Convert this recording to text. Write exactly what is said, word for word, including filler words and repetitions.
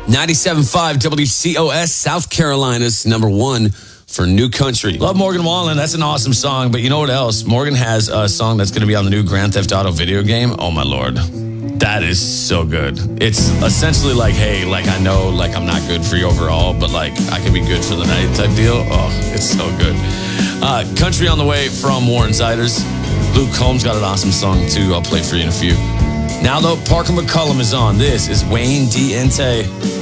ninety-seven point five W C O S, South Carolina's number one for New Country. Love Morgan Wallen. That's an awesome song. But you know what else? Morgan has a song that's going to be on the new Grand Theft Auto video game. Oh, my Lord. That is so good. It's essentially like, hey, like I know like I'm not good for you overall, but like I can be good for the night type deal. Oh, it's so good. Uh, country on the way from Warren Ziders. Luke Combs got an awesome song too. I'll play for you in a few. Now though, Parker McCullum is on. This is Wayne D. Ente.